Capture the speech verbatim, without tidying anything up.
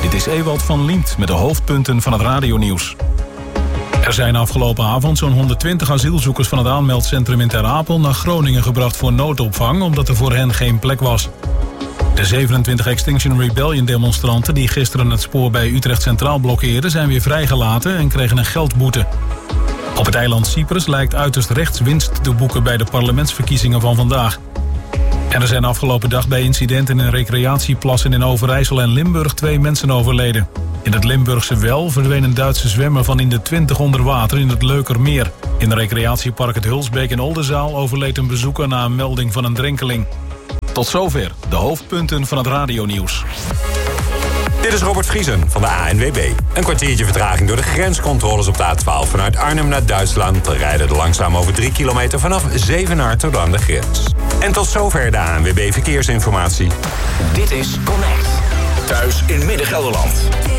Dit is Ewald van Liemt met de hoofdpunten van het radionieuws. Er zijn afgelopen avond zo'n honderdtwintig asielzoekers van het aanmeldcentrum in Ter Apel naar Groningen gebracht voor noodopvang, omdat er voor hen geen plek was. De zevenentwintig Extinction Rebellion demonstranten die gisteren het spoor bij Utrecht Centraal blokkeerden zijn weer vrijgelaten en kregen een geldboete. Op het eiland Cyprus lijkt uiterst rechts winst te boeken bij de parlementsverkiezingen van vandaag. En er zijn afgelopen dag bij incidenten in recreatieplassen in Overijssel en Limburg twee mensen overleden. In het Limburgse Wel verdween een Duitse zwemmer van in de twintig onder water in het Leukermeer. In recreatiepark het Hulsbeek in Oldenzaal overleed een bezoeker na een melding van een drenkeling. Tot zover de hoofdpunten van het radionieuws. Dit is Robert Vriesen van de A N W B. Een kwartiertje vertraging door de grenscontroles op de A twaalf vanuit Arnhem naar Duitsland. Te rijden er langzaam over drie kilometer vanaf Zevenaar tot aan de grens. En tot zover de A N W B Verkeersinformatie. Dit is Connect. Thuis in Midden-Gelderland.